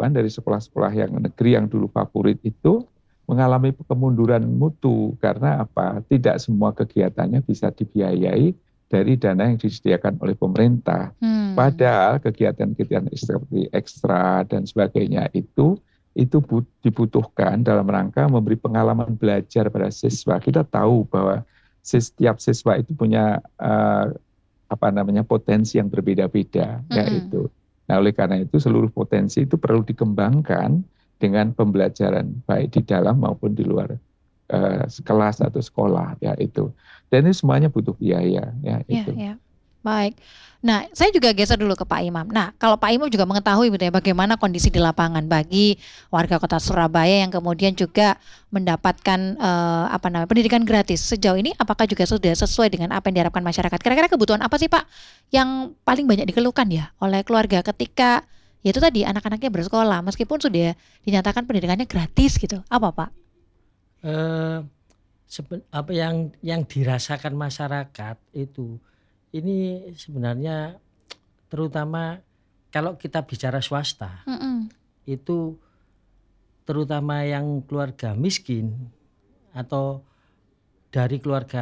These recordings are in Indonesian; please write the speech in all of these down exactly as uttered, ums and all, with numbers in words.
siswa dari sekolah-sekolah yang negeri yang dulu favorit itu mengalami kemunduran mutu karena apa? Tidak semua kegiatannya bisa dibiayai dari dana yang disediakan oleh pemerintah. Hmm. Padahal kegiatan-kegiatan seperti ekstra dan sebagainya itu itu dibutuhkan dalam rangka memberi pengalaman belajar pada siswa. Kita tahu bahwa setiap siswa itu punya uh, apa namanya potensi yang berbeda-beda, mm-hmm. yaitu. Nah, oleh karena itu seluruh potensi itu perlu dikembangkan dengan pembelajaran baik di dalam maupun di luar uh, kelas atau sekolah, ya itu. Dan ini semuanya butuh biaya, ya itu. Ya, ya. Baik. Nah, saya juga geser dulu ke Pak Imam. Nah, kalau Pak Imam juga mengetahui gitu ya, bagaimana kondisi di lapangan bagi warga Kota Surabaya yang kemudian juga mendapatkan eh, apa namanya pendidikan gratis. Sejauh ini apakah juga sudah sesuai dengan apa yang diharapkan masyarakat? Kira-kira kebutuhan apa sih Pak yang paling banyak dikeluhkan ya oleh keluarga ketika yaitu tadi anak-anaknya bersekolah meskipun sudah dinyatakan pendidikannya gratis gitu? Apa Pak? Eh, seben, apa yang yang dirasakan masyarakat itu ini sebenarnya terutama kalau kita bicara swasta, mm-mm. itu terutama yang keluarga miskin atau dari keluarga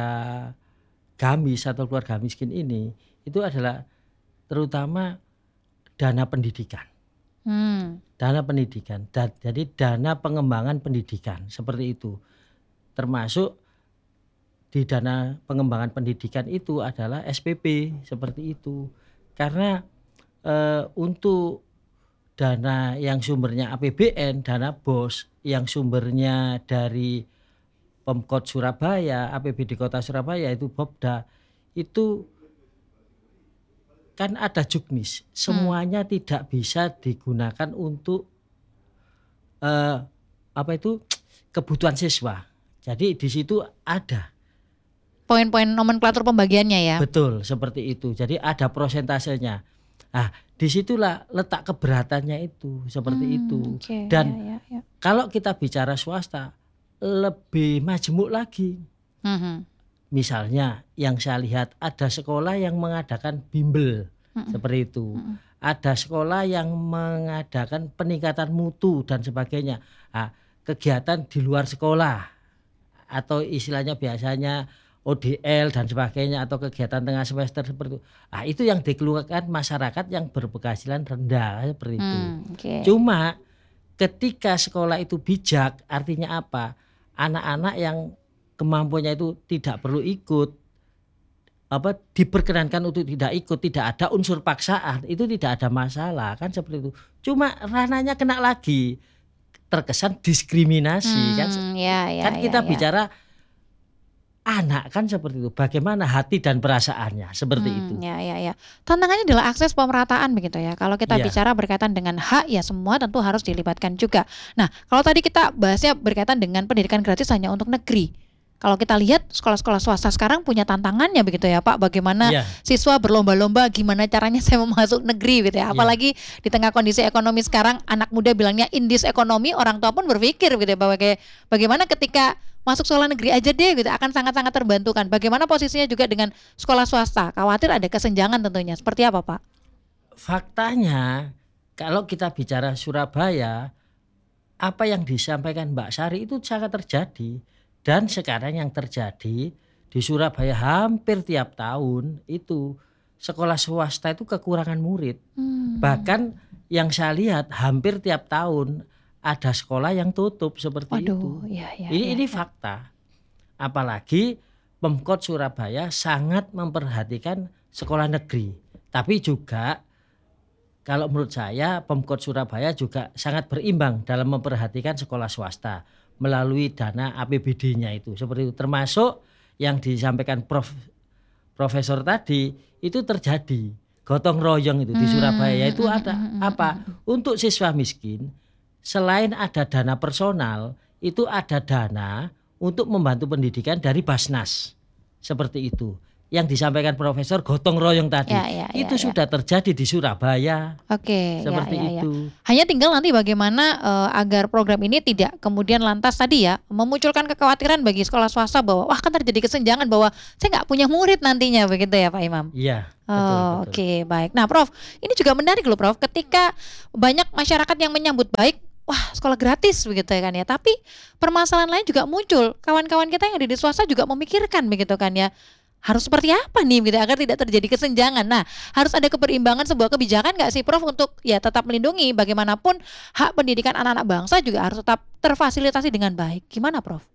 gamis atau keluarga miskin ini itu adalah terutama dana pendidikan. Hmm. Dana pendidikan, da, jadi dana pengembangan pendidikan seperti itu, termasuk di dana pengembangan pendidikan itu adalah S P P seperti itu. Karena e, untuk dana yang sumbernya A P B N, dana B O S yang sumbernya dari Pemkot Surabaya, A P B D Kota Surabaya itu Bopda, itu kan ada juknis. Semuanya hmm. tidak bisa digunakan untuk e, apa itu kebutuhan siswa. Jadi di situ ada poin-poin nomenklatur pembagiannya ya. Betul, seperti itu. Jadi ada prosentasenya. Nah, disitulah letak keberatannya itu, seperti hmm, itu. Okay, Dan ya, ya, ya. kalau kita bicara swasta, lebih majemuk lagi. Hmm. Misalnya, yang saya lihat ada sekolah yang mengadakan bimbel, hmm. seperti itu. Hmm. Ada sekolah yang mengadakan peningkatan mutu dan sebagainya. Nah, kegiatan di luar sekolah atau istilahnya biasanya O D L dan sebagainya atau kegiatan tengah semester seperti itu. Nah, itu yang dikeluarkan masyarakat yang berpenghasilan rendah seperti itu. Hmm, okay. Cuma ketika sekolah itu bijak, artinya apa? Anak-anak yang kemampuannya itu tidak perlu ikut, apa diperkenankan untuk tidak ikut, tidak ada unsur paksaan, itu tidak ada masalah kan seperti itu. Cuma ranahnya kena lagi, terkesan diskriminasi hmm, kan? Ya, ya, kan kita ya, ya. bicara anak kan seperti itu, bagaimana hati dan perasaannya seperti hmm, itu. Ya, ya, ya. Tantangannya adalah akses pemerataan begitu ya. Kalau kita ya. bicara berkaitan dengan hak ya semua tentu harus dilibatkan juga. Nah, kalau tadi kita bahasnya berkaitan dengan pendidikan gratis hanya untuk negeri. Kalau kita lihat sekolah-sekolah swasta sekarang punya tantangannya begitu ya Pak, bagaimana yeah. siswa berlomba-lomba gimana caranya saya mau masuk negeri gitu ya. Apalagi yeah. di tengah kondisi ekonomi sekarang anak muda bilangnya indis ekonomi, orang tua pun berpikir gitu ya bahwa kayak bagaimana ketika masuk sekolah negeri aja deh gitu akan sangat-sangat terbantukan. Bagaimana posisinya juga dengan sekolah swasta? Khawatir ada kesenjangan tentunya. Seperti apa Pak? Faktanya kalau kita bicara Surabaya, apa yang disampaikan Mbak Sari itu sangat terjadi. Dan sekarang yang terjadi di Surabaya hampir tiap tahun itu sekolah swasta itu kekurangan murid. Hmm. Bahkan yang saya lihat hampir tiap tahun ada sekolah yang tutup seperti Waduh, itu. Ya, ya, ini ya, ini ya. fakta. Apalagi Pemkot Surabaya sangat memperhatikan sekolah negeri. Tapi juga kalau menurut saya Pemkot Surabaya juga sangat berimbang dalam memperhatikan sekolah swasta melalui dana A P B D-nya itu seperti itu, termasuk yang disampaikan Prof Profesor tadi itu terjadi gotong royong itu hmm. di Surabaya itu ada apa untuk siswa miskin selain ada dana personal itu ada dana untuk membantu pendidikan dari Basnas seperti itu. yang disampaikan Profesor gotong royong tadi, Ya, ya, ya, itu ya. sudah terjadi di Surabaya. Oke, ya, Seperti ya, ya. itu. Hanya tinggal nanti bagaimana uh, agar program ini tidak kemudian lantas tadi ya memunculkan kekhawatiran bagi sekolah swasta bahwa wah kan terjadi kesenjangan bahwa saya nggak punya murid nantinya, begitu ya Pak Imam? Iya, betul, Oh, betul. oke, baik. Nah, Prof, ini juga menarik loh, Prof. Ketika banyak masyarakat yang menyambut baik, wah sekolah gratis begitu ya kan ya. Tapi permasalahan lain juga muncul. Kawan-kawan kita yang ada di swasta juga memikirkan begitu kan ya. Harus seperti apa nih gitu agar tidak terjadi kesenjangan. Nah, harus ada keberimbangan sebuah kebijakan nggak sih, Prof, untuk ya tetap melindungi bagaimanapun hak pendidikan anak-anak bangsa juga harus tetap terfasilitasi dengan baik. Gimana, Prof?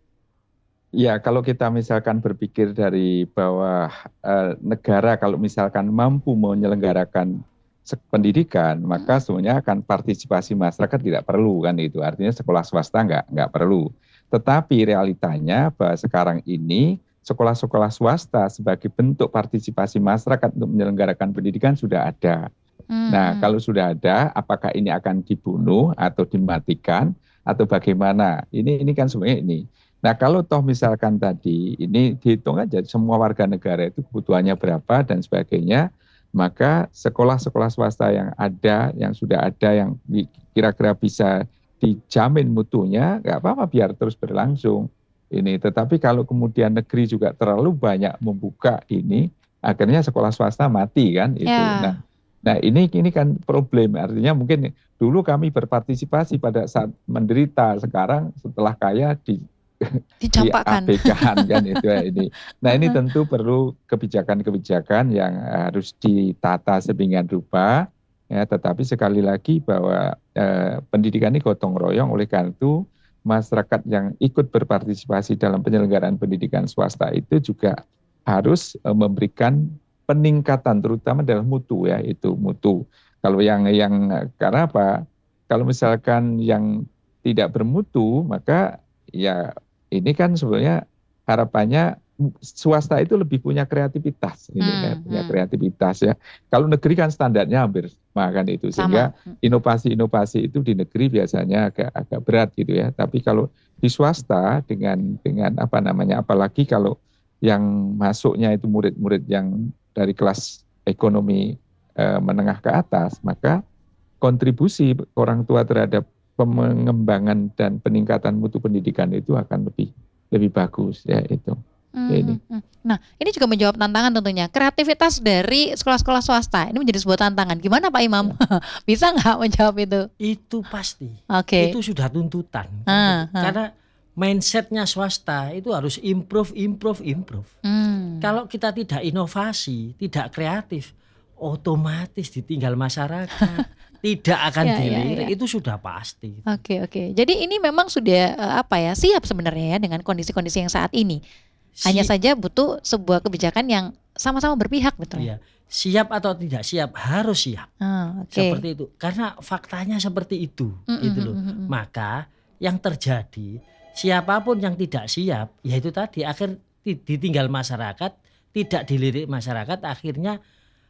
Ya, kalau kita misalkan berpikir dari bahwa eh, negara kalau misalkan mampu menyelenggarakan sek- pendidikan, maka sebenarnya akan partisipasi masyarakat tidak perlu kan itu. Artinya sekolah swasta nggak nggak perlu. Tetapi realitanya bahwa sekarang ini sekolah-sekolah swasta sebagai bentuk partisipasi masyarakat untuk menyelenggarakan pendidikan sudah ada. Nah, Hmm. kalau sudah ada, apakah ini akan dibunuh atau dimatikan atau bagaimana? Ini ini kan sebenarnya ini. Nah, kalau toh misalkan tadi ini dihitung aja semua warga negara itu kebutuhannya berapa dan sebagainya, maka sekolah-sekolah swasta yang ada, yang sudah ada, yang bi- kira-kira bisa dijamin mutunya, nggak apa-apa biar terus berlangsung ini. Tetapi kalau kemudian negeri juga terlalu banyak membuka ini, akhirnya sekolah swasta mati kan itu. Ya. Nah, nah ini ini kan problem. Artinya mungkin dulu kami berpartisipasi pada saat menderita, sekarang setelah kaya di Dicampakkan. diabaikan kan itu ya ini. Nah ini Heeh. tentu perlu kebijakan-kebijakan yang harus ditata sedemikian rupa. Ya, tetapi sekali lagi bahwa eh, pendidikan ini gotong royong, oleh karena itu masyarakat yang ikut berpartisipasi dalam penyelenggaraan pendidikan swasta itu juga harus eh, memberikan peningkatan terutama dalam mutu ya, itu mutu. Kalau yang yang karena apa? Kalau misalkan yang tidak bermutu, maka ya ini kan sebenarnya harapannya swasta itu lebih punya kreativitas, ini kan Hmm, punya hmm. kreativitas ya. Kalau negeri kan standarnya hampir sama kan itu, sehingga Sama. inovasi-inovasi itu di negeri biasanya agak agak berat gitu ya. Tapi kalau di swasta dengan dengan apa namanya, apalagi kalau yang masuknya itu murid-murid yang dari kelas ekonomi eh, menengah ke atas, maka kontribusi orang tua terhadap pengembangan dan peningkatan mutu pendidikan itu akan lebih lebih bagus ya itu. Ini. Hmm. Nah, ini juga menjawab tantangan tentunya. Kreativitas dari sekolah-sekolah swasta ini menjadi sebuah tantangan. Gimana Pak Imam? Bisa nggak menjawab itu? Itu pasti. Oke. Itu sudah tuntutan. Ah, ah. Karena mindsetnya swasta itu harus improve, improve, improve. Hmm. Kalau kita tidak inovasi, tidak kreatif, otomatis ditinggal masyarakat, tidak akan Ya, ya, dilirik. ya. Itu sudah pasti. Oke, oke. Jadi ini memang sudah eh, apa ya, siap sebenarnya ya dengan kondisi-kondisi yang saat ini. Hanya Si- saja butuh sebuah kebijakan yang sama-sama berpihak, betul ya? Iya. Siap atau tidak siap, harus siap. Ah, oke. Seperti itu. Karena faktanya seperti itu, Mm, gitu mm, loh. mm, mm, mm. Maka yang terjadi, siapapun yang tidak siap, yaitu tadi akhir ti- ditinggal masyarakat, tidak dilirik masyarakat, akhirnya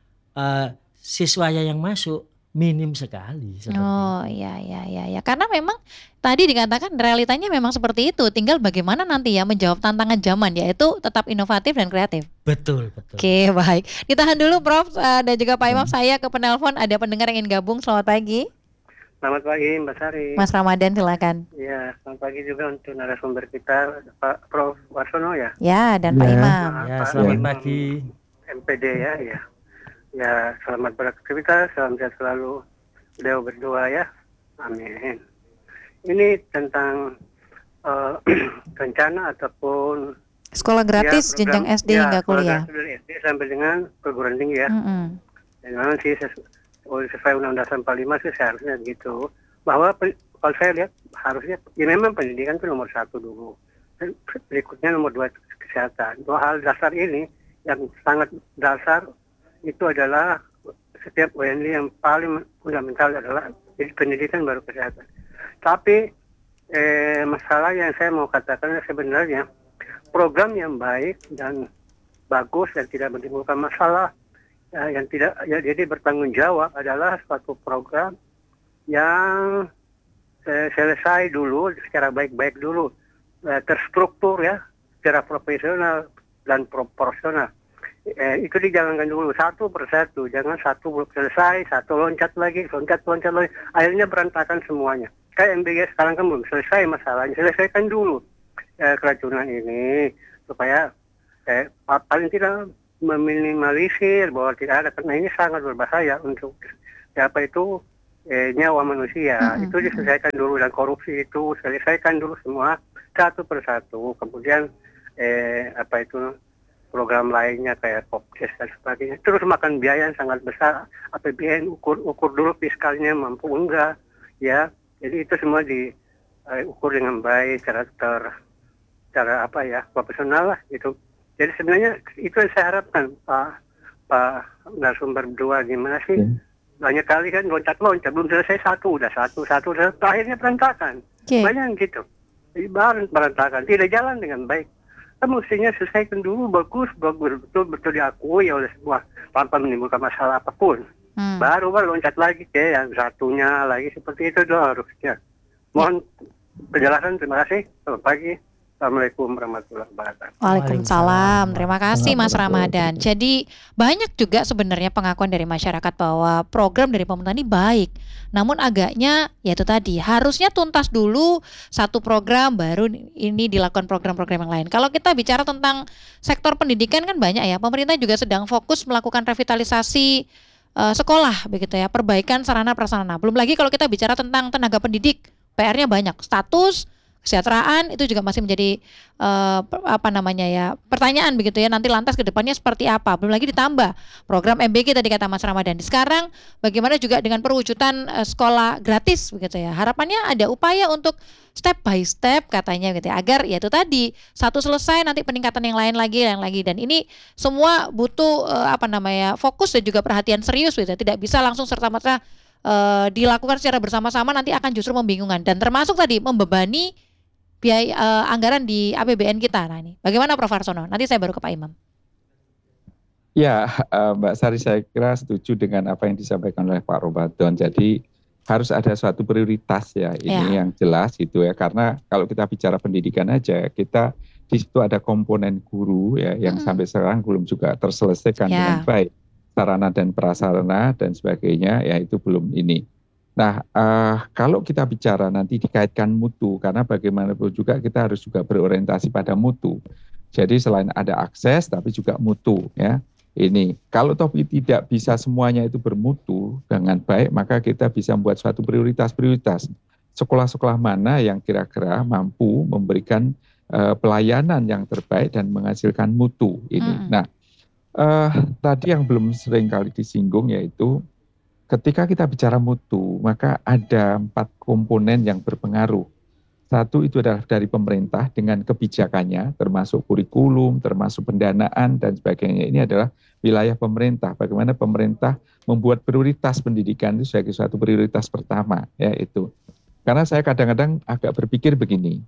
eh, siswanya yang masuk minim sekali. Seperti Oh itu. iya iya iya ya. Karena memang tadi dikatakan realitanya memang seperti itu. Tinggal bagaimana nanti ya menjawab tantangan zaman, yaitu tetap inovatif dan kreatif. Betul, betul. Oke, baik. Ditahan dulu Prof eh, dan juga Pak Imam. Saya ke penelpon, ada pendengar yang ingin gabung. Selamat pagi. Selamat pagi Mbak Sari. Mas Ramadan silakan. Ya, selamat pagi juga untuk narasumber kita Pak Prof Warsono ya. Ya, dan Pak Ya. Imam. Ya, Pak selamat Imam pagi. M P D ya, ya. Ya, selamat beraktivitas, salam sehat selalu. Beliau berdua ya. Amin. Ini tentang eh, rencana ataupun Sekolah gratis ya, jenjang program- S D ya, hingga sekolah kuliah. gratis dari S D sampai dengan perguruan tinggi ya. Mm-mm. Dan memang sih ses- oh, sesuai Undang-Undang empat puluh lima sih seharusnya gitu. Bahwa pe- kalau saya lihat harusnya ya memang pendidikan itu nomor satu dulu. Dan berikutnya nomor dua kesehatan. Dua hal dasar ini yang sangat dasar itu adalah setiap W N I yang paling fundamental adalah jadi pendidikan baru kesehatan. Tapi eh, masalah yang saya mau katakan sebenarnya program yang baik dan bagus dan tidak menimbulkan masalah ya, yang tidak ya, jadi bertanggung jawab adalah suatu program yang eh, selesai dulu secara baik-baik dulu, eh, terstruktur ya, secara profesional dan proporsional. eh, itu dijalankan dulu satu persatu, jangan satu belum selesai, satu loncat lagi, loncat loncat lagi, akhirnya berantakan semuanya. Kayak M B G sekarang kan belum selesai masalahnya, selesaikan dulu eh, keracunan ini supaya eh, paling tidak meminimalisir bahwa tidak ada, karena ini sangat berbahaya untuk apa itu eh, nyawa manusia. Mm-mm. Itu diselesaikan dulu, dan korupsi itu selesaikan dulu semua satu persatu. Kemudian eh, apa itu program lainnya kayak Popkes dan sebagainya. Terus makan biaya yang sangat besar, A P B N ukur ukur dulu fiskalnya mampu enggak, ya. Jadi itu semua diukur dengan baik, cara ter, cara apa ya profesional lah gitu. Jadi sebenarnya itu yang saya harapkan, Pak Pak narasumber berdua, gimana sih? Oke. Banyak kali kan loncat-loncat, belum selesai satu, udah satu, satu, satu, akhirnya berantakan. Oke. Banyak gitu. Jadi baru berantakan, tidak jalan dengan baik. Kita mestinya selesaikan dulu, bagus, bagus, betul-betul diakui oleh semua tanpa menimbulkan masalah apapun. Hmm. Baru baru loncat lagi ke yang satunya lagi, seperti itu dong harusnya. Mohon penjelasan, terima kasih. Selamat pagi. Assalamualaikum warahmatullahi wabarakatuh. Waalaikumsalam. Terima kasih Mas Waalaikumsalam. Ramadan. Jadi banyak juga sebenarnya pengakuan dari masyarakat bahwa program dari pemerintah ini baik. Namun agaknya ya itu tadi, harusnya tuntas dulu satu program baru ini dilakukan program-program yang lain. Kalau kita bicara tentang sektor pendidikan kan banyak ya. Pemerintah juga sedang fokus melakukan revitalisasi eh, sekolah begitu ya, perbaikan sarana prasarana. Belum lagi kalau kita bicara tentang tenaga pendidik, P R-nya banyak. Status kesejahteraan itu juga masih menjadi eh, per- apa namanya ya pertanyaan begitu ya, nanti lantas ke depannya seperti apa. Belum lagi ditambah program M B G tadi kata Mas Ramadan. Sekarang bagaimana juga dengan perwujudan eh, sekolah gratis begitu ya. Harapannya ada upaya untuk step by step katanya gitu ya, agar ya itu tadi satu selesai nanti peningkatan yang lain lagi yang lagi, dan ini semua butuh eh, apa namanya fokus dan juga perhatian serius gitu ya. Tidak bisa langsung serta-merta eh, dilakukan secara bersama-sama, nanti akan justru membingungkan dan termasuk tadi membebani biaya eh, anggaran di A P B N kita. Nah ini bagaimana Prof Arsono? Nanti saya baru ke Pak Imam. Ya, eh, Mbak Sari, saya kira setuju dengan apa yang disampaikan oleh Pak Ramadan. Jadi harus ada suatu prioritas ya, ini Ya. yang jelas gitu ya. Karena kalau kita bicara pendidikan aja, kita di situ ada komponen guru ya, yang Mm-mm. sampai sekarang belum juga terselesaikan Ya. dengan baik. Sarana dan prasarana dan sebagainya, ya itu belum ini. Nah, eh, kalau kita bicara nanti dikaitkan mutu, karena bagaimanapun juga kita harus juga berorientasi pada mutu. Jadi selain ada akses, tapi juga mutu ya. Ini kalau topik tidak bisa semuanya itu bermutu dengan baik, maka kita bisa membuat suatu prioritas-prioritas. Sekolah-sekolah mana yang kira-kira mampu memberikan eh, pelayanan yang terbaik dan menghasilkan mutu ini. Mm-mm. Nah, eh, tadi yang belum sering kali disinggung yaitu ketika kita bicara mutu, maka ada empat komponen yang berpengaruh. Satu itu adalah dari pemerintah dengan kebijakannya, termasuk kurikulum, termasuk pendanaan, dan sebagainya. Ini adalah wilayah pemerintah. Bagaimana pemerintah membuat prioritas pendidikan itu sebagai suatu prioritas pertama, ya itu. Karena saya kadang-kadang agak berpikir begini,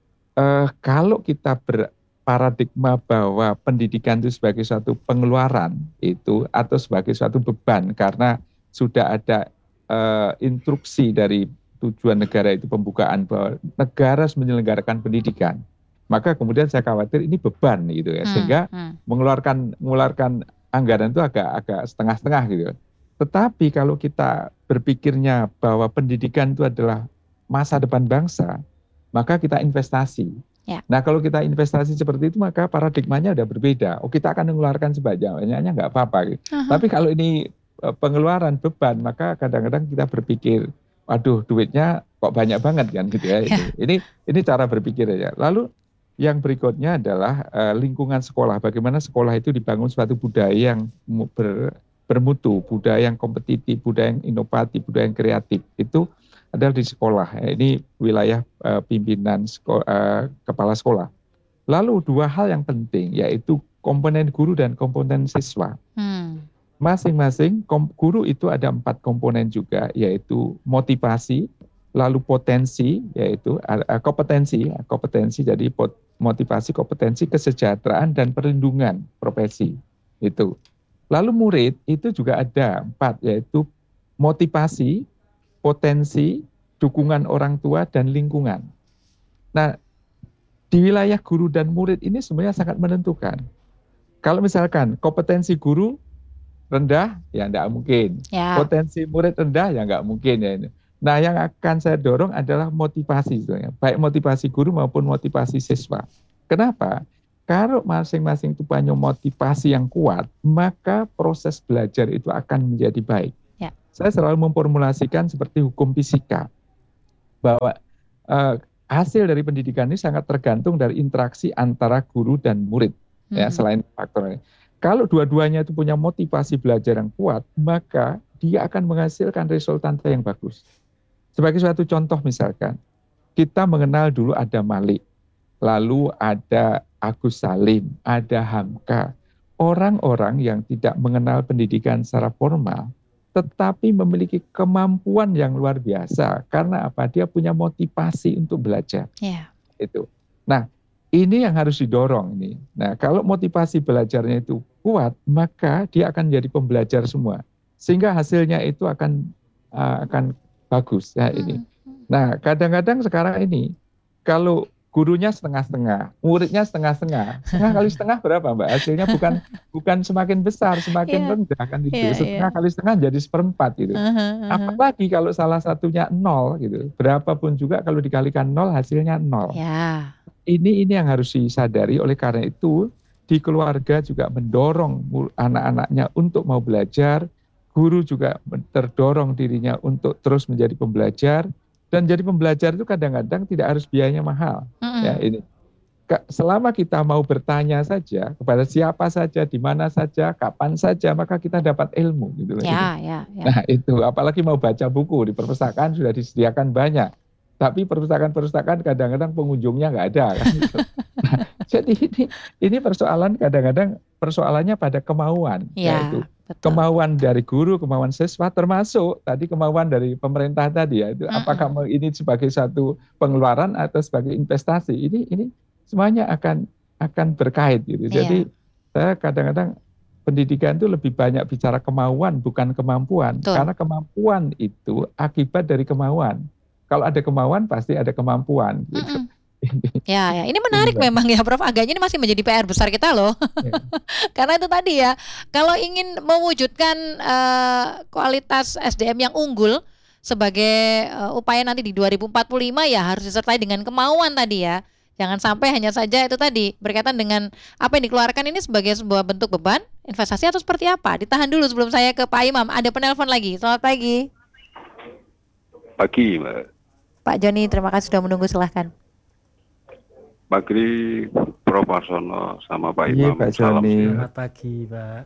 eh, kalau kita berparadigma bahwa pendidikan itu sebagai suatu pengeluaran itu atau sebagai suatu beban karena sudah ada uh, instruksi dari tujuan negara itu pembukaan bahwa negara harus menyelenggarakan pendidikan, maka kemudian saya khawatir ini beban gitu ya, Hmm, sehingga hmm. mengeluarkan mengeluarkan anggaran itu agak agak setengah-setengah gitu. Tetapi kalau kita berpikirnya bahwa pendidikan itu adalah masa depan bangsa, maka kita investasi. Ya. Nah kalau kita investasi seperti itu maka paradigmanya udah berbeda. Oh kita akan mengeluarkan sebanyak-banyaknya nggak apa-apa. Gitu. Aha. Tapi kalau ini pengeluaran beban, maka kadang-kadang kita berpikir, waduh duitnya kok banyak banget kan gitu ya. Ya. Ini ini cara berpikir ya. Lalu yang berikutnya adalah uh, lingkungan sekolah. Bagaimana sekolah itu dibangun suatu budaya yang ber, bermutu, budaya yang kompetitif, budaya yang inovatif, budaya yang kreatif. Itu adalah di sekolah. Ya, ini wilayah uh, pimpinan sekolah, uh, kepala sekolah. Lalu dua hal yang penting yaitu komponen guru dan komponen siswa. Hmm. Masing-masing guru itu ada empat komponen juga, yaitu motivasi, lalu potensi, yaitu uh, kompetensi, kompetensi jadi pot, motivasi, kompetensi, kesejahteraan dan perlindungan profesi itu. Lalu murid itu juga ada empat, yaitu motivasi, potensi, dukungan orang tua dan lingkungan. Nah, di wilayah guru dan murid ini sebenarnya sangat menentukan. Kalau misalkan kompetensi guru rendah, ya enggak mungkin. Ya. Potensi murid rendah, ya enggak mungkin ya ini. Nah, yang akan saya dorong adalah motivasi sebetulnya, baik motivasi guru maupun motivasi siswa. Kenapa? Kalau masing-masing itu punya motivasi yang kuat, maka proses belajar itu akan menjadi baik. Ya. Saya selalu memformulasikan seperti hukum fisika, bahwa uh, hasil dari pendidikan ini sangat tergantung dari interaksi antara guru dan murid. Hmm. Ya, selain faktor ini. Kalau dua-duanya itu punya motivasi belajar yang kuat, maka dia akan menghasilkan resultante yang bagus. Sebagai suatu contoh misalkan, kita mengenal dulu ada Malik, lalu ada Agus Salim, ada Hamka. Orang-orang yang tidak mengenal pendidikan secara formal, tetapi memiliki kemampuan yang luar biasa. Karena apa? Dia punya motivasi untuk belajar. Yeah. Itu. Nah, ini yang harus didorong ini. Nah, kalau motivasi belajarnya itu kuat, maka dia akan jadi pembelajar semua, sehingga hasilnya itu akan uh, akan bagus ya ini. Nah, kadang-kadang sekarang ini kalau gurunya setengah-setengah, muridnya setengah-setengah, setengah kali setengah berapa Mbak? Hasilnya bukan bukan semakin besar, semakin yeah. rendah kan itu. Yeah, setengah yeah. kali setengah jadi seperempat gitu. Uh-huh, uh-huh. Apalagi kalau salah satunya nol gitu, berapapun juga kalau dikalikan nol hasilnya nol. Yeah. Ini ini yang harus disadari. Oleh karena itu di keluarga juga mendorong anak-anaknya untuk mau belajar, guru juga terdorong dirinya untuk terus menjadi pembelajar, dan jadi pembelajar itu kadang-kadang tidak harus biayanya mahal. Mm-hmm. Ya ini selama kita mau bertanya saja kepada siapa saja, di mana saja, kapan saja, maka kita dapat ilmu gitu loh. Ya, ya, ya. Nah itu apalagi mau baca buku di perpustakaan sudah disediakan banyak. Tapi perpustakaan-perpustakaan kadang-kadang pengunjungnya nggak ada. Kan? Nah, jadi ini, ini persoalan kadang-kadang persoalannya pada kemauan. Ya, yaitu betul. Kemauan dari guru, kemauan siswa, termasuk tadi kemauan dari pemerintah tadi ya. Itu mm-hmm. apakah ini sebagai satu pengeluaran atau sebagai investasi? Ini ini semuanya akan akan berkait gitu. Ya. Jadi saya kadang-kadang pendidikan itu lebih banyak bicara kemauan bukan kemampuan. Betul. Karena kemampuan itu akibat dari kemauan. Kalau ada kemauan pasti ada kemampuan. Gitu. Ya, ya, ini menarik ini, memang ya, Prof. Agaknya ini masih menjadi P R besar kita loh. Ya. Karena itu tadi ya, kalau ingin mewujudkan uh, kualitas S D M yang unggul sebagai uh, upaya nanti di dua ribu empat puluh lima ya harus disertai dengan kemauan tadi ya. Jangan sampai hanya saja itu tadi berkaitan dengan apa yang dikeluarkan ini sebagai sebuah bentuk beban investasi atau seperti apa. Ditahan dulu sebelum saya ke Pak Imam. Ada penelpon lagi. Selamat pagi. Pagi, Mbak. Pak Joni, terima kasih sudah menunggu, silahkan. Pak Gri, Prof Arsono, sama Pak Imam. Iya, Pak Salam Joni. Selamat pagi, Pak.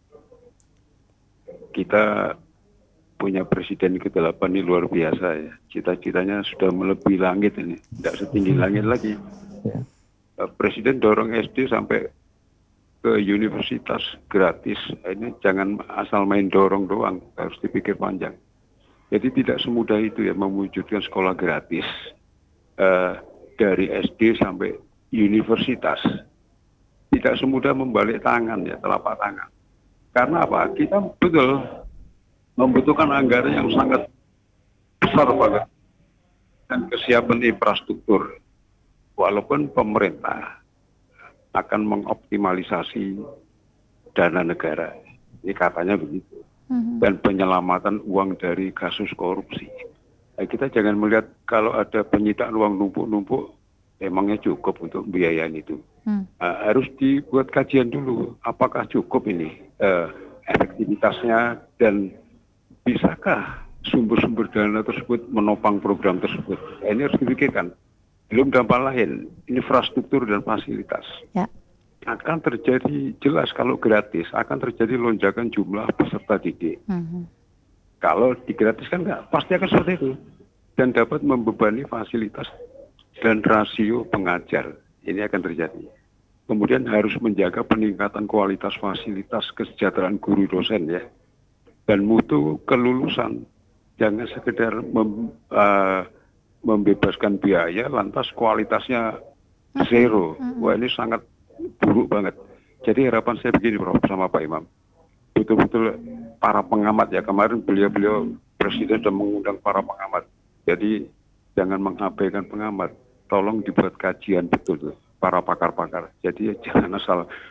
Kita punya presiden ke delapan ini luar biasa ya. Cita-citanya sudah melebihi langit ini, tidak setinggi langit lagi. Ya. Presiden dorong S D sampai ke universitas gratis. Ini jangan asal main dorong doang, harus dipikir panjang. Jadi tidak semudah itu ya mewujudkan sekolah gratis uh, dari S D sampai universitas. Tidak semudah membalik tangan ya, telapak tangan. Karena apa? Kita betul membutuhkan anggaran yang sangat besar banget dan kesiapan infrastruktur. Walaupun pemerintah akan mengoptimalisasi dana negara, ini katanya begitu. Dan penyelamatan uang dari kasus korupsi. Nah, kita jangan melihat kalau ada penyitaan uang numpuk-numpuk, emangnya cukup untuk biayain itu. Hmm. Nah, harus dibuat kajian dulu, apakah cukup ini uh, efektivitasnya dan bisakah sumber-sumber dana tersebut menopang program tersebut. Nah, ini harus dipikirkan. Belum dampak lain, infrastruktur dan fasilitas. Ya. Akan terjadi jelas kalau gratis akan terjadi lonjakan jumlah peserta didik. Mm-hmm. Kalau digratiskan enggak, pasti akan seperti itu dan dapat membebani fasilitas dan rasio pengajar. Ini akan terjadi. Kemudian harus menjaga peningkatan kualitas fasilitas kesejahteraan guru dosen ya dan mutu kelulusan. Jangan sekedar mem, uh, membebaskan biaya lantas kualitasnya zero. Mm-hmm. Wah ini sangat buruk banget. Jadi harapan saya begini Prof sama Pak Imam. Betul-betul para pengamat ya. Kemarin beliau-beliau presiden sudah mengundang para pengamat. Jadi jangan mengabaikan pengamat. Tolong dibuat kajian betul tuh para pakar-pakar. Jadi jangan asal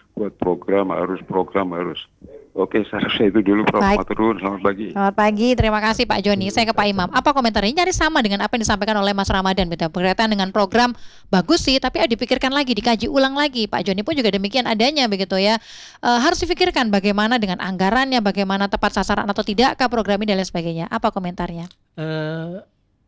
buat program harus program harus. Oke, saya itu dulu Prof Maturun. Selamat pagi. Selamat pagi, terima kasih Pak Joni. Saya ke Pak Imam. Apa komentarnya? Nyaris sama dengan apa yang disampaikan oleh Mas Ramadan, betul. Berkaitan dengan program bagus sih, tapi dipikirkan lagi, dikaji ulang lagi. Pak Joni pun juga demikian adanya begitu ya. E, harus dipikirkan bagaimana dengan anggarannya, bagaimana tepat sasaran atau tidakkah program ini dan lain sebagainya. Apa komentarnya? Uh,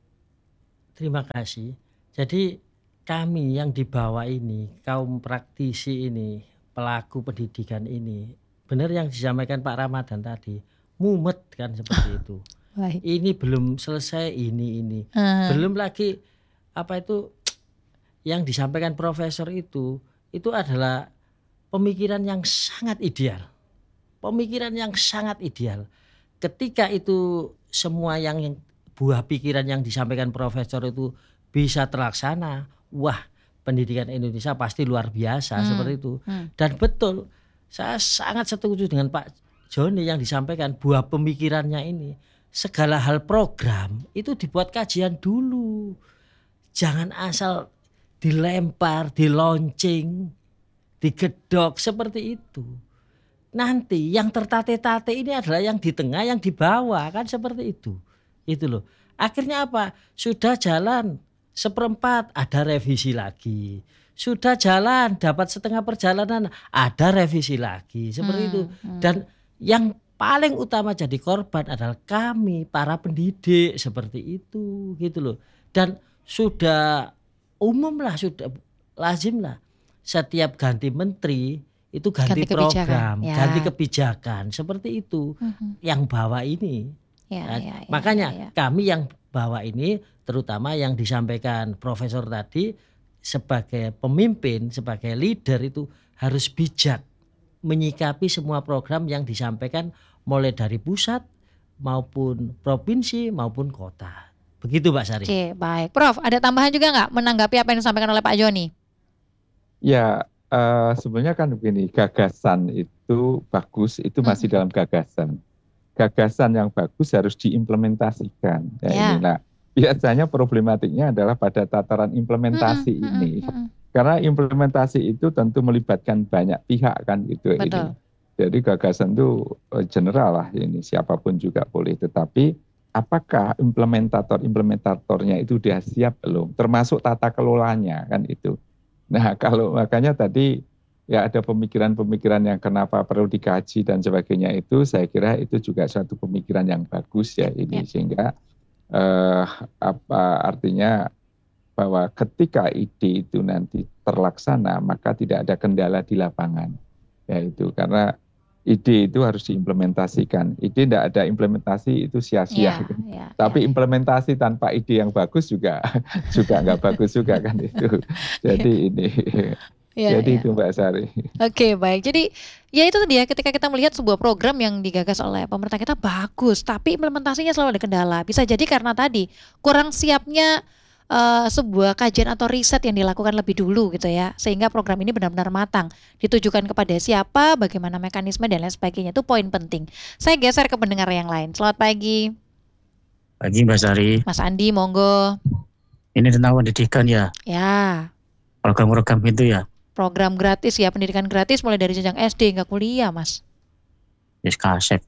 terima kasih. Jadi kami yang di bawah ini, kaum praktisi ini, pelaku pendidikan ini, benar yang disampaikan Pak Ramadan tadi, mumet kan seperti itu. Baik. Ini belum selesai, ini ini Uh. belum lagi apa itu yang disampaikan profesor itu, itu adalah pemikiran yang sangat ideal, pemikiran yang sangat ideal. Ketika itu semua yang, yang buah pikiran yang disampaikan profesor itu bisa terlaksana, wah pendidikan Indonesia pasti luar biasa Hmm. seperti itu. Hmm. Dan betul, saya sangat setuju dengan Pak Joni yang disampaikan buah pemikirannya ini. Segala hal program itu dibuat kajian dulu. Jangan asal dilempar, dilaunching, digedok seperti itu. Nanti yang tertate-tate ini adalah yang di tengah, yang di bawah, kan seperti itu. Itu loh. Akhirnya apa? Sudah jalan seperempat, ada revisi lagi. Sudah jalan dapat setengah perjalanan, ada revisi lagi seperti Hmm, itu. hmm. Dan yang paling utama jadi korban adalah kami para pendidik seperti itu gitu loh. Dan sudah umum lah, sudah lazim lah setiap ganti menteri itu ganti, Ganti kebijakan, program, ya. ganti kebijakan seperti itu. Mhm. Yang bawa ini Ya, Nah, ya, ya, makanya ya, ya. kami yang bawa ini, terutama yang disampaikan profesor tadi, sebagai pemimpin, sebagai leader itu harus bijak menyikapi semua program yang disampaikan mulai dari pusat maupun provinsi maupun kota. Begitu Pak Sari. Oke, baik. Prof, ada tambahan juga nggak menanggapi apa yang disampaikan oleh Pak Joni? Ya, eh, sebenarnya kan begini, gagasan itu bagus, itu masih Mhm. dalam gagasan. Gagasan yang bagus harus diimplementasikan. Ya, Ya. ini. Nah, biasanya problematiknya adalah pada tataran implementasi Mm-mm, ini. mm-mm, mm-mm. Karena implementasi itu tentu melibatkan banyak pihak kan gitu ini. Betul. Jadi gagasan itu eh, general lah ini, siapapun juga boleh. Tetapi apakah implementator-implementatornya itu sudah siap belum? Termasuk tata kelolanya kan itu. Nah, kalau makanya tadi ya ada pemikiran-pemikiran yang kenapa perlu dikaji dan sebagainya itu, saya kira itu juga suatu pemikiran yang bagus ya ini. Ya. Sehingga eh, apa artinya bahwa ketika ide itu nanti terlaksana maka tidak ada kendala di lapangan. Ya itu karena ide itu harus diimplementasikan. Ide tidak ada implementasi itu sia-sia. Ya, gitu. ya, Tapi ya, ya. implementasi tanpa ide yang bagus juga juga nggak bagus juga kan itu. Jadi ini. Ya, Jadi ya. itu Mbak Sari. Oke, baik. Jadi ya itu tadi ya, ketika kita melihat sebuah program yang digagas oleh pemerintah kita bagus, tapi implementasinya selalu ada kendala. Bisa jadi karena tadi kurang siapnya eh, sebuah kajian atau riset yang dilakukan lebih dulu gitu ya, sehingga program ini benar-benar matang, ditujukan kepada siapa, bagaimana mekanisme dan lain sebagainya. Itu poin penting. Saya geser ke pendengar yang lain. Selamat pagi, Pagi Mbak Sari, Mas Andi, monggo. ini tentang pendidikan ya, Ya, program-program itu ya, program gratis ya, pendidikan gratis mulai dari jenjang S D hingga kuliah, Mas. yes kasep.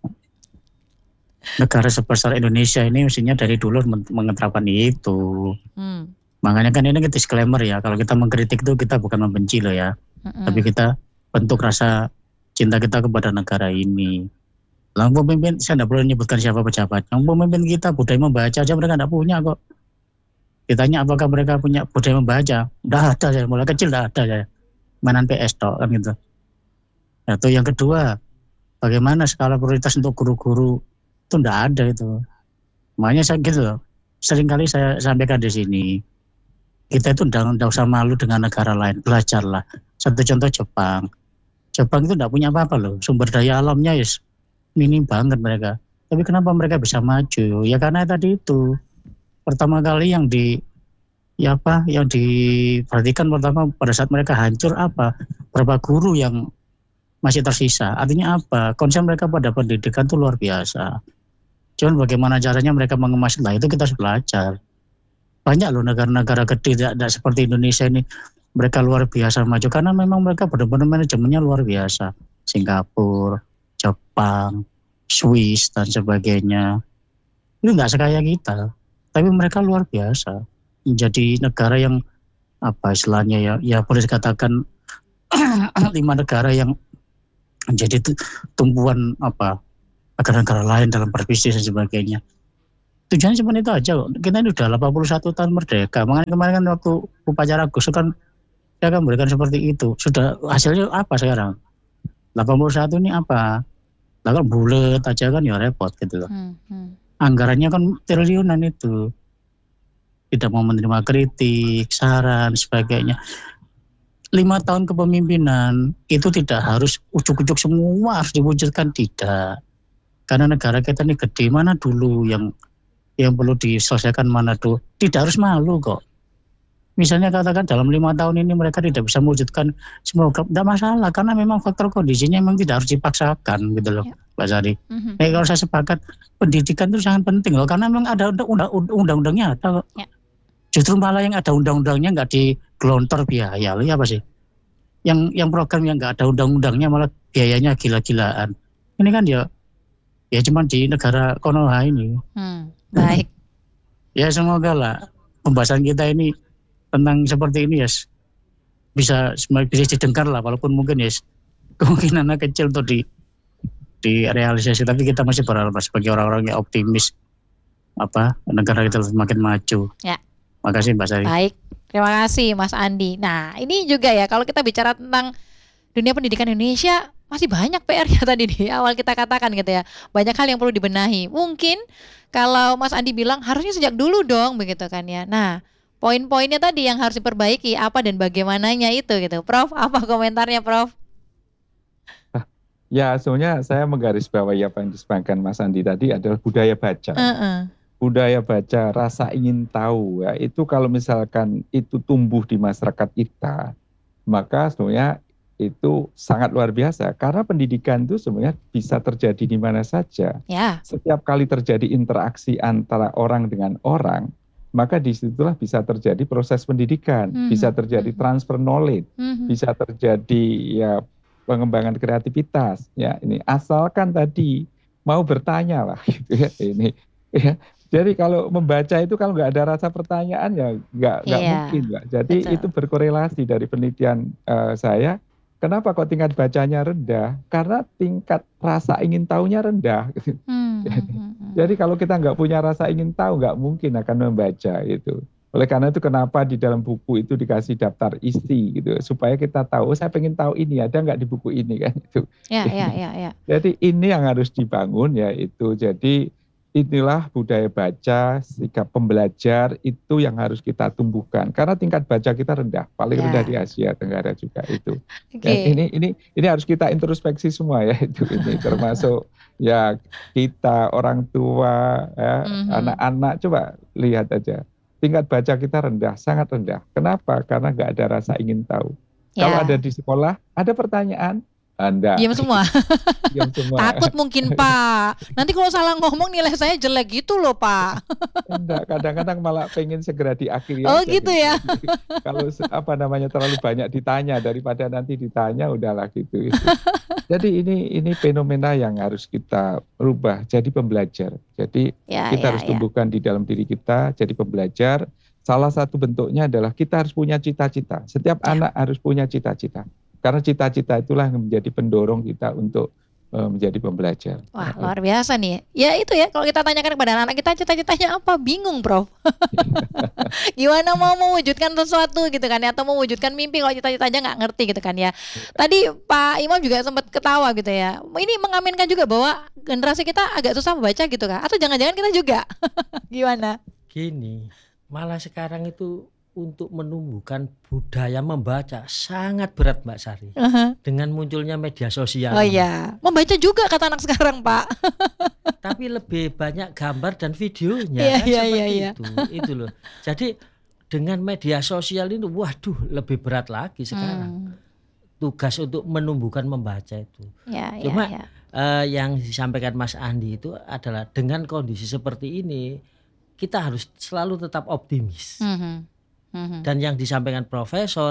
Negara sebesar Indonesia ini mestinya dari dulu men- mengeterapkan itu. Hmm. Makanya kan ini disclaimer ya, kalau kita mengkritik itu kita bukan membenci loh ya, Mm-mm. tapi kita bentuk rasa cinta kita kepada negara ini. Lah pemimpin, saya tidak perlu menyebutkan siapa pejabat. Yang pemimpin kita budaya membaca aja mereka tidak punya kok. Ditanya apakah mereka punya budaya membaca, udah ada saya, mulai kecil udah ada saya. Mainan P S toh kan gitu. Nah, itu yang kedua, bagaimana skala prioritas untuk guru-guru itu tidak ada itu. Makanya saya gitu loh, seringkali saya sampaikan di sini, kita itu tidak usah malu dengan negara lain, belajarlah. Satu contoh Jepang, Jepang itu tidak punya apa-apa loh, sumber daya alamnya yes, minim banget mereka. Tapi kenapa mereka bisa maju? Ya karena tadi itu, pertama kali yang di ya apa yang diperhatikan pertama pada saat mereka hancur apa, berapa guru yang masih tersisa. Artinya apa? Konsep mereka pada pendidikan itu luar biasa. Cuman bagaimana caranya mereka mengemas, lah itu kita harus belajar. Banyak loh negara-negara gede tidak, tidak seperti Indonesia ini mereka luar biasa maju karena memang mereka benar-benar manajemennya luar biasa. Singapura, Jepang, Swiss dan sebagainya. Itu nggak sekaya kita, tapi mereka luar biasa. Menjadi negara yang apa istilahnya ya, ya boleh dikatakan lima negara yang menjadi tumpuan apa negara-negara lain dalam berbisnis dan sebagainya. Tujuannya cuma itu aja. Kita ini udah delapan puluh satu tahun merdeka. Makanya kemarin kan waktu upacara Gus kan saya kan berikan seperti itu. Sudah hasilnya apa sekarang? delapan puluh satu ini apa? Lah kan bulat aja kan ya repot gitu loh. Hmm, hmm. Anggarannya kan triliunan itu. Tidak mau menerima kritik, saran, sebagainya. Lima tahun kepemimpinan itu tidak harus ujuk-ujuk semua harus diwujudkan, tidak. Karena negara kita ini gede, mana dulu yang yang perlu diselesaikan, mana dulu. Tidak harus malu kok. Misalnya katakan dalam lima tahun ini mereka tidak bisa mewujudkan semua program, tidak masalah. Karena memang faktor kondisinya memang tidak harus dipaksakan gitu loh, ya. Pak Sari. Mm-hmm. Eh, kalau saya sepakat, pendidikan itu sangat penting loh. Karena memang ada undang-undangnya ada kok. Ya. Justru malah yang ada undang-undangnya nggak digelontor biaya, ya apa sih? Yang yang program yang nggak ada undang-undangnya malah biayanya gila-gilaan. Ini kan ya, ya cuma di negara Konoha ini. Hmm, baik. Ya semoga lah pembahasan kita ini tentang seperti ini ya bisa bisa didengar lah, walaupun mungkin ya kemungkinannya kecil untuk di direalisasi. Tapi kita masih berharap sebagai orang-orang yang optimis apa negara kita semakin maju. Ya. Makasih Mbak Sari. Baik, terima kasih Mas Andi. Nah ini juga ya kalau kita bicara tentang dunia pendidikan Indonesia masih banyak P R-nya tadi di awal kita katakan gitu ya. Banyak hal yang perlu dibenahi. Mungkin kalau Mas Andi bilang harusnya sejak dulu dong begitu kan ya. Nah poin-poinnya tadi yang harus diperbaiki apa dan bagaimananya itu gitu. Prof, apa komentarnya Prof? Ya sebenarnya saya menggarisbawahi apa yang disampaikan Mas Andi tadi adalah budaya baca. Uh-uh. Budaya baca, rasa ingin tahu ya, itu kalau misalkan itu tumbuh di masyarakat kita, maka sebenarnya itu sangat luar biasa karena pendidikan itu sebenarnya bisa terjadi di mana saja. Ya. Setiap kali terjadi interaksi antara orang dengan orang, maka disitulah bisa terjadi proses pendidikan, mm-hmm. bisa terjadi transfer knowledge, mm-hmm. bisa terjadi ya pengembangan kreativitas. Ya ini asalkan tadi mau bertanya lah, gitu ya ini. Ya. Jadi kalau membaca itu kalau nggak ada rasa pertanyaan ya nggak nggak yeah, mungkin Mbak. Jadi betul. Itu berkorelasi dari penelitian uh, saya. Kenapa kok tingkat bacanya rendah? Karena tingkat rasa ingin tahunya rendah. Hmm, jadi, hmm, hmm. jadi kalau kita nggak punya rasa ingin tahu nggak mungkin akan membaca itu. Oleh karena itu kenapa di dalam buku itu dikasih daftar isi gitu supaya kita tahu. Oh, saya pengen tahu ini ada nggak di buku ini kan itu. Ya, ya, ya, ya. Jadi ini yang harus dibangun ya itu. Jadi inilah budaya baca, sikap pembelajar itu yang harus kita tumbuhkan karena tingkat baca kita rendah, paling ya. rendah di Asia Tenggara juga itu. Okay. Ya, ini ini ini harus kita introspeksi semua ya itu ini termasuk ya kita orang tua, ya, mm-hmm. anak-anak coba lihat aja tingkat baca kita rendah, sangat rendah. Kenapa? Karena nggak ada rasa ingin tahu. Ya. Kalau ada di sekolah ada pertanyaan. Anda diam semua. Diam semua. Takut mungkin Pak. Nanti kalau salah ngomong nilai saya jelek gitu loh Pak. Enggak, kadang-kadang malah pengen segera diakhiri. Oh gitu ya. Kalau apa namanya terlalu banyak ditanya daripada nanti ditanya udahlah gitu. Itu. Jadi ini ini fenomena yang harus kita rubah jadi pembelajar. Jadi ya, kita ya, harus ya. tumbuhkan di dalam diri kita jadi pembelajar. Salah satu bentuknya adalah kita harus punya cita-cita. Setiap ya. anak harus punya cita-cita. Karena cita-cita itulah yang menjadi pendorong kita untuk uh, menjadi pembelajar. Wah, luar biasa nih. Ya itu ya, kalau kita tanyakan kepada anak kita cita-citanya apa, bingung, Prof. Gimana mau mewujudkan sesuatu gitu kan ya, atau mewujudkan mimpi kalau cita-citanya nggak ngerti gitu kan ya. Tadi Pak Imam juga sempat ketawa gitu ya. Ini mengaminkan juga bahwa generasi kita agak susah membaca gitu kan? Atau jangan-jangan kita juga? Gimana? Gini, malah sekarang itu untuk menumbuhkan budaya membaca sangat berat Mbak Sari. Uh-huh. Dengan munculnya media sosial. Oh iya, membaca juga kata anak sekarang Pak. Tapi lebih banyak gambar dan videonya yeah, kan yeah, seperti yeah, itu. Yeah. Itu loh. Jadi dengan media sosial ini waduh lebih berat lagi sekarang. Hmm. Tugas untuk menumbuhkan membaca itu. Yeah, Cuma yeah, yeah. Uh, yang disampaikan Mas Andi itu adalah dengan kondisi seperti ini kita harus selalu tetap optimis. Mm-hmm. Mm-hmm. Dan yang disampaikan Profesor,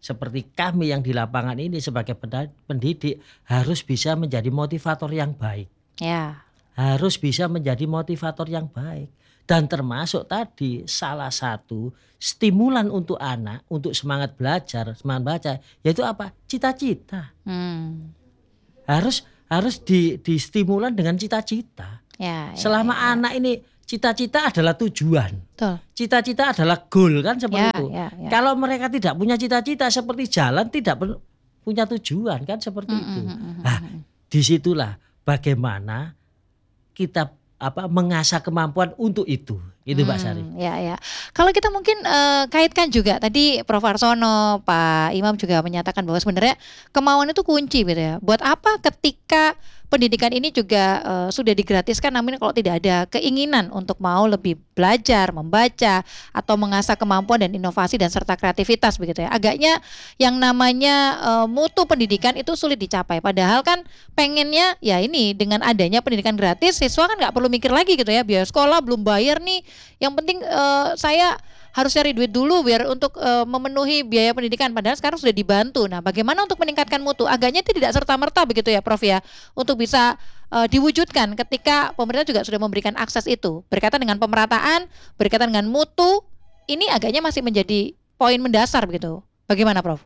seperti kami yang di lapangan ini sebagai pendidik harus bisa menjadi motivator yang baik. Ya. Harus bisa menjadi motivator yang baik. Dan termasuk tadi salah satu stimulan untuk anak untuk semangat belajar, semangat baca, yaitu apa? Cita-cita. Hmm. Harus harus di, di stimulan dengan cita-cita. Ya, Selama ya, ya. anak ini cita-cita adalah tujuan. Betul. Cita-cita adalah goal kan seperti Ya, itu. ya, ya. Kalau mereka tidak punya cita-cita seperti jalan tidak punya tujuan kan seperti Mm, itu. mm, mm, mm, Nah, mm. disitulah bagaimana kita apa mengasah kemampuan untuk itu. Itu Mbak Sari. Hmm, ya, ya. Kalau kita mungkin eh, kaitkan juga tadi Prof Arsono, Pak Imam juga menyatakan bahwa sebenarnya kemauan itu kunci gitu ya. Buat apa ketika pendidikan ini juga eh, sudah digratiskan, namun kalau tidak ada keinginan untuk mau lebih belajar, membaca atau mengasah kemampuan dan inovasi dan serta kreativitas begitu ya. Agaknya yang namanya eh, mutu pendidikan itu sulit dicapai. Padahal kan pengennya ya ini dengan adanya pendidikan gratis, siswa kan nggak perlu mikir lagi gitu ya. Biaya sekolah belum bayar nih. Yang penting uh, saya harus cari duit dulu biar untuk uh, memenuhi biaya pendidikan. Padahal sekarang sudah dibantu. Nah, bagaimana untuk meningkatkan mutu? Agaknya itu tidak serta-merta begitu ya, Prof ya, untuk bisa uh, diwujudkan ketika pemerintah juga sudah memberikan akses itu. Berkaitan dengan pemerataan, berkaitan dengan mutu, ini agaknya masih menjadi poin mendasar begitu. Bagaimana, Prof?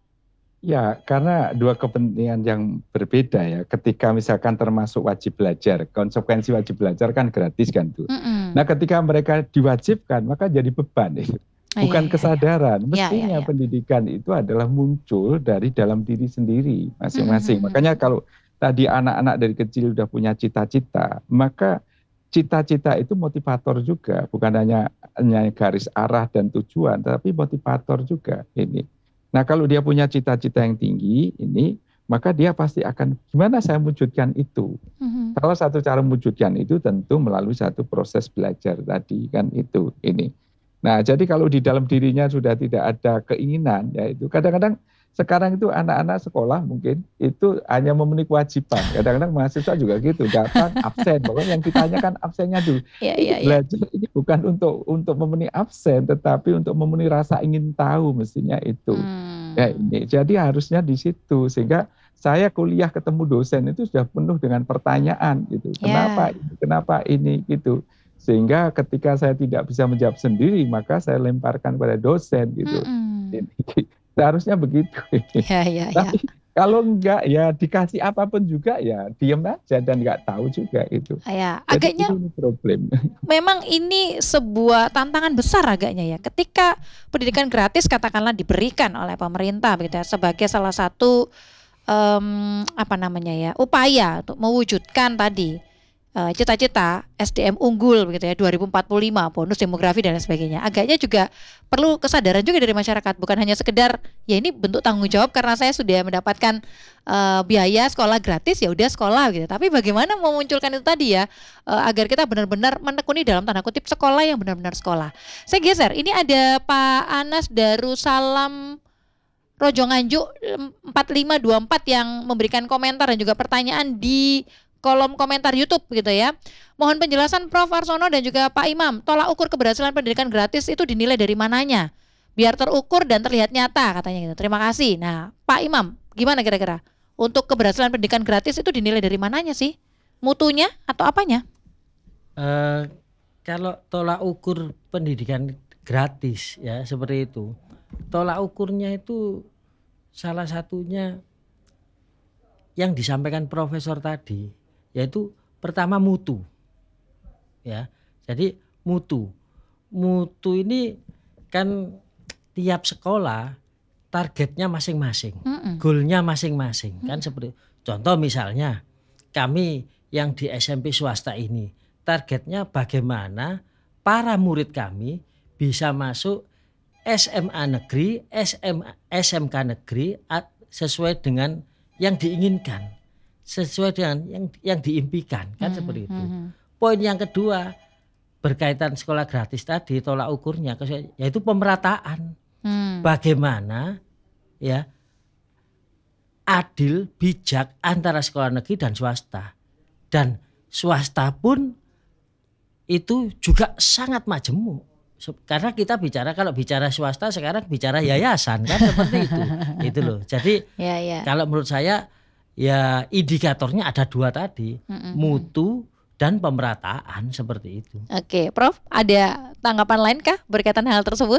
Ya, karena dua kepentingan yang berbeda ya. Ketika misalkan termasuk wajib belajar, konsekuensi wajib belajar kan gratis kan tuh. Mm-mm. Nah, ketika mereka diwajibkan, maka jadi beban itu. Bukan iya, kesadaran. iya, Mestinya iya, iya. pendidikan itu adalah muncul dari dalam diri sendiri masing-masing. Mm-mm. Makanya kalau tadi anak-anak dari kecil udah punya cita-cita, maka cita-cita itu motivator juga, bukan hanya hanya garis arah dan tujuan, tapi motivator juga ini. Nah, kalau dia punya cita-cita yang tinggi ini, maka dia pasti akan gimana saya wujudkan itu. Mm-hmm. Salah satu cara mewujudkan itu tentu melalui satu proses belajar tadi kan itu ini. Nah, jadi kalau di dalam dirinya sudah tidak ada keinginan, ya itu kadang-kadang sekarang itu anak-anak sekolah mungkin itu hanya memenuhi kewajiban. Kadang-kadang mahasiswa juga gitu, datang absen. Pokoknya yang ditanyakan absennya dulu. Ya, ya, ya. Belajar ini bukan untuk untuk memenuhi absen, tetapi untuk memenuhi rasa ingin tahu mestinya itu. Hmm. Ya, ini. Jadi harusnya di situ sehingga saya kuliah ketemu dosen itu sudah penuh dengan pertanyaan gitu. Kenapa? Yeah. Kenapa ini gitu. Sehingga ketika saya tidak bisa menjawab sendiri, maka saya lemparkan pada dosen gitu. Mm-hmm. Seharusnya begitu. Ya, ya, Tapi ya. kalau enggak ya dikasih apapun juga ya diem aja dan enggak tahu juga itu. Ya, jadi agaknya ini problem. Memang ini sebuah tantangan besar agaknya ya. Ketika pendidikan gratis katakanlah diberikan oleh pemerintah begitu ya, sebagai salah satu um, apa namanya ya upaya untuk mewujudkan tadi uh, cita-cita S D M unggul begitu ya dua ribu empat puluh lima, bonus demografi dan lain sebagainya. Agaknya juga perlu kesadaran juga dari masyarakat, bukan hanya sekedar ya ini bentuk tanggung jawab karena saya sudah mendapatkan uh, biaya sekolah gratis ya udah sekolah gitu. Tapi bagaimana memunculkan itu tadi ya uh, agar kita benar-benar menekuni dalam tanda kutip sekolah yang benar-benar sekolah. Saya geser, ini ada Pak Anas Darussalam Rojo Nganjuk empat lima dua empat yang memberikan komentar dan juga pertanyaan di kolom komentar YouTube gitu ya. Mohon penjelasan Prof Arsono dan juga Pak Imam, tolak ukur keberhasilan pendidikan gratis itu dinilai dari mananya? Biar terukur dan terlihat nyata katanya gitu. Terima kasih. Nah, Pak Imam, gimana kira-kira? Untuk keberhasilan pendidikan gratis itu dinilai dari mananya sih? Mutunya atau apanya? Uh, kalau tolak ukur pendidikan gratis ya seperti itu. Tolak ukurnya itu salah satunya yang disampaikan profesor tadi, yaitu pertama mutu. Ya. Jadi mutu. Mutu ini kan tiap sekolah targetnya masing-masing. Mm-mm. Goalnya masing-masing. Mm-mm. Kan seperti contoh misalnya kami yang di S M P swasta ini targetnya bagaimana para murid kami bisa masuk S M A negeri, S M, S M K negeri sesuai dengan yang diinginkan, sesuai dengan yang yang diimpikan kan hmm, seperti itu. Hmm. Poin yang kedua berkaitan sekolah gratis tadi tolak ukurnya yaitu pemerataan. Hmm. Bagaimana ya adil bijak antara sekolah negeri dan swasta, dan swasta pun itu juga sangat majemuk. Karena kita bicara, kalau bicara swasta sekarang bicara yayasan kan seperti itu. Itu loh. Jadi Ya, ya. kalau menurut saya ya indikatornya ada dua tadi, Mm-mm. mutu dan pemerataan seperti itu. Oke, Prof, ada tanggapan lain kah berkaitan hal tersebut?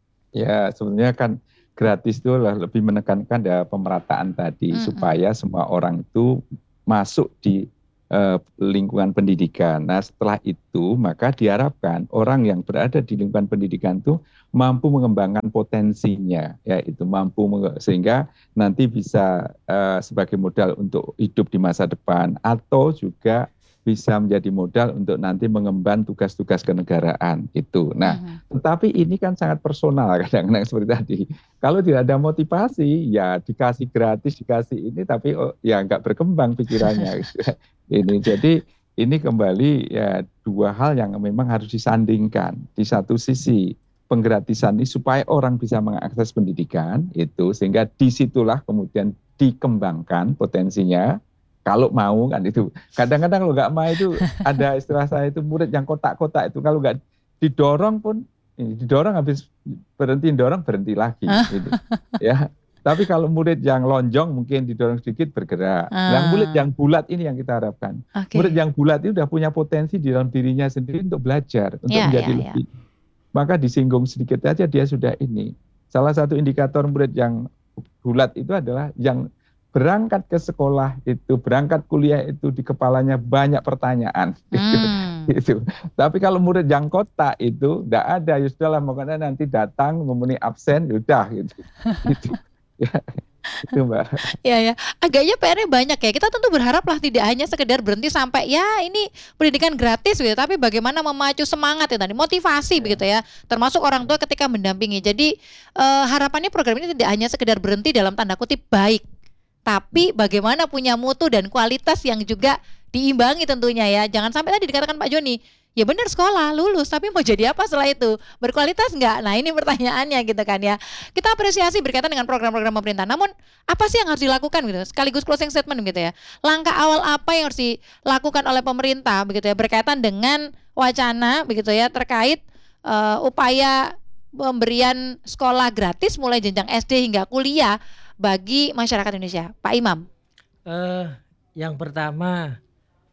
Ya, sebenarnya kan gratis itu lah lebih menekankan ya pemerataan tadi Mm-mm. supaya semua orang itu masuk di eh, lingkungan pendidikan. Nah, setelah itu maka diharapkan orang yang berada di lingkungan pendidikan itu mampu mengembangkan potensinya, yaitu mampu menge- sehingga nanti bisa eh, sebagai modal untuk hidup di masa depan atau juga bisa menjadi modal untuk nanti mengemban tugas-tugas kenegaraan itu. Nah, Mhm. tetapi ini kan sangat personal kadang-kadang seperti tadi. Kalau tidak ada motivasi, ya dikasih gratis, dikasih ini, tapi oh, ya nggak berkembang pikirannya. Ini jadi ini kembali ya dua hal yang memang harus disandingkan. Di satu sisi penggratisan ini supaya orang bisa mengakses pendidikan itu, sehingga disitulah kemudian dikembangkan potensinya. Kalau mau kan itu, kadang-kadang kalau nggak mau itu ada istilah saya itu murid yang kotak-kotak itu kalau nggak didorong pun ini didorong habis berhenti dorong berhenti lagi gitu. Ya. Tapi kalau murid yang lonjong mungkin didorong sedikit bergerak. Yang murid Ah. yang bulat ini yang kita harapkan. Oke. Murid yang bulat itu sudah punya potensi di dalam dirinya sendiri untuk belajar, untuk Ya, menjadi ya, ya. lebih. Maka disinggung sedikit aja dia sudah ini. Salah satu indikator murid yang bulat itu adalah yang berangkat ke sekolah itu, berangkat kuliah itu di kepalanya banyak pertanyaan. Hmm. Gitu. Tapi kalau murid yang kotak itu tidak ada, ya sudahlah makanya nanti datang memenuhi absen, sudah gitu. Gitu. Ya, itu Mbak. Ya, ya. Agaknya P R-nya banyak ya. Kita tentu berharap lah tidak hanya sekedar berhenti sampai ya ini pendidikan gratis gitu, tapi bagaimana memacu semangat ya tadi, motivasi begitu ya. Termasuk orang tua ketika mendampingi. Jadi eh, harapannya program ini tidak hanya sekedar berhenti dalam tanda kutip baik, tapi bagaimana punya mutu dan kualitas yang juga diimbangi tentunya ya. Jangan sampai tadi dikatakan Pak Joni, ya benar sekolah, lulus, tapi mau jadi apa setelah itu? Berkualitas enggak? Nah ini pertanyaannya gitu kan ya. Kita apresiasi berkaitan dengan program-program pemerintah. Namun apa sih yang harus dilakukan gitu? Sekaligus closing statement gitu ya. Langkah awal apa yang harus dilakukan oleh pemerintah begitu ya berkaitan dengan wacana begitu ya terkait uh, upaya pemberian sekolah gratis mulai jenjang S D hingga kuliah bagi masyarakat Indonesia, Pak Imam? Eh, yang pertama,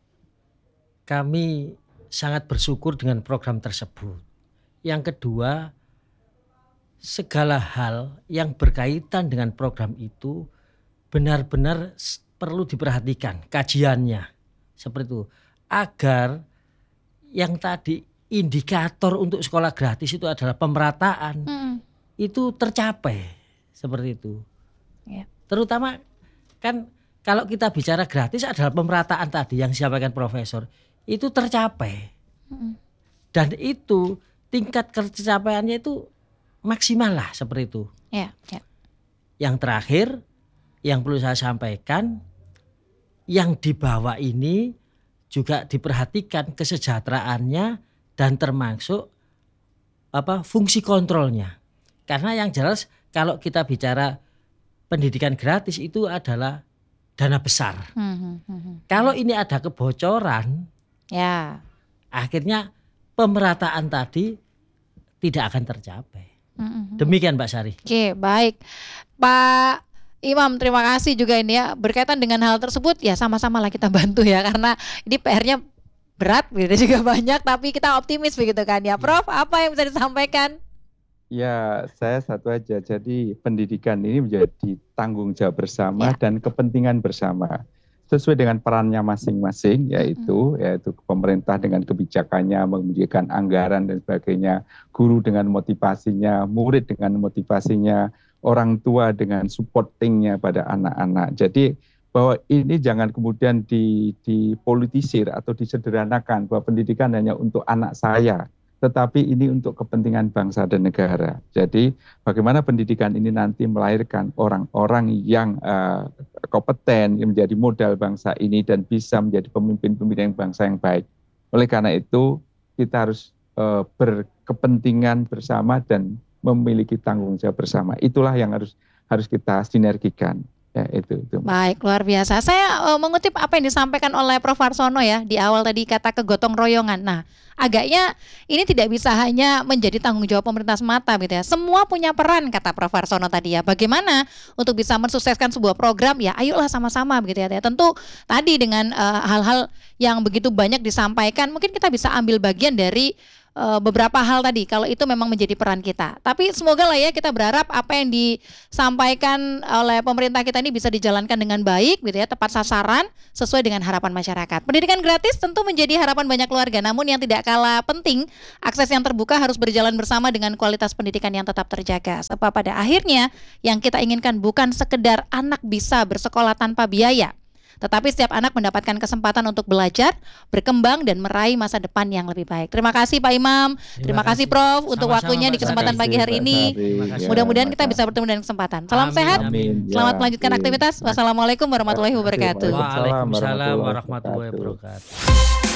kami sangat bersyukur dengan program tersebut. Yang kedua, segala hal yang berkaitan dengan program itu benar-benar perlu diperhatikan kajiannya, seperti itu, agar yang tadi indikator untuk sekolah gratis itu adalah pemerataan, Hmm. itu tercapai, seperti itu. Ya. Terutama kan kalau kita bicara gratis adalah pemerataan tadi yang disampaikan Profesor, itu tercapai. Hmm. Dan itu tingkat tercapaiannya itu maksimal lah seperti itu. Ya, ya. Yang terakhir yang perlu saya sampaikan, yang di bawah ini juga diperhatikan kesejahteraannya dan termasuk apa fungsi kontrolnya. Karena yang jelas kalau kita bicara pendidikan gratis itu adalah dana besar. Hmm, hmm, hmm. Kalau ini ada kebocoran, Ya. akhirnya pemerataan tadi tidak akan tercapai. Hmm, hmm. Demikian Mbak Sari. Oke, baik. Pak Imam, terima kasih juga ini ya. Berkaitan dengan hal tersebut ya sama-sama lah kita bantu ya. Karena ini P R-nya berat begitu juga banyak, tapi kita optimis begitu kan ya. Prof, apa yang bisa disampaikan? Ya, saya satu aja. Jadi pendidikan ini menjadi tanggung jawab bersama Ya. dan kepentingan bersama. Sesuai dengan perannya masing-masing, yaitu mm-hmm. yaitu pemerintah dengan kebijakannya, menyediakan anggaran dan sebagainya, guru dengan motivasinya, murid dengan motivasinya, orang tua dengan supportingnya pada anak-anak. Jadi bahwa ini jangan kemudian dipolitisir atau disederhanakan bahwa pendidikan hanya untuk anak saya, tetapi ini untuk kepentingan bangsa dan negara. Jadi bagaimana pendidikan ini nanti melahirkan orang-orang yang uh, kompeten, yang menjadi modal bangsa ini dan bisa menjadi pemimpin-pemimpin bangsa yang baik. Oleh karena itu kita harus uh, berkepentingan bersama dan memiliki tanggung jawab bersama. Itulah yang harus harus kita sinergikan. Ya, itu, itu. Baik, luar biasa. Saya uh, mengutip apa yang disampaikan oleh Prof Warsono ya di awal tadi, kata kegotong royongan. Nah, agaknya ini tidak bisa hanya menjadi tanggung jawab pemerintah semata gitu ya. Semua punya peran, kata Prof Warsono tadi ya. Bagaimana untuk bisa mensukseskan sebuah program, ya ayolah sama-sama begitu ya. Tentu tadi dengan uh, hal-hal yang begitu banyak disampaikan, mungkin kita bisa ambil bagian dari beberapa hal tadi, kalau itu memang menjadi peran kita. Tapi semoga lah ya, kita berharap apa yang disampaikan oleh pemerintah kita ini bisa dijalankan dengan baik gitu ya, tepat sasaran, sesuai dengan harapan masyarakat. Pendidikan gratis tentu menjadi harapan banyak keluarga, namun yang tidak kalah penting, akses yang terbuka harus berjalan bersama dengan kualitas pendidikan yang tetap terjaga. Sebab pada akhirnya yang kita inginkan bukan sekedar anak bisa bersekolah tanpa biaya, tetapi setiap anak mendapatkan kesempatan untuk belajar, berkembang, dan meraih masa depan yang lebih baik. Terima kasih Pak Imam, terima, terima kasih Prof Sama-sama untuk waktunya di kesempatan Sari. Pagi hari ini. Mudah-mudahan kita bisa bertemu dengan kesempatan. Salam Amin. Sehat, Amin. Selamat ya. melanjutkan aktivitas. Wassalamualaikum warahmatullahi wabarakatuh. Waalaikumsalam warahmatullahi wabarakatuh.